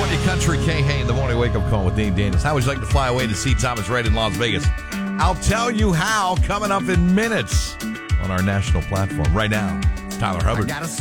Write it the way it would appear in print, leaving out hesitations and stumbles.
California Country K-Hay in the morning wake-up call with Dean Daniels. How would you like to fly away to see Thomas Rhett in Las Vegas? I'll tell you how coming up in minutes on our national platform. Right now, it's Tyler Hubbard.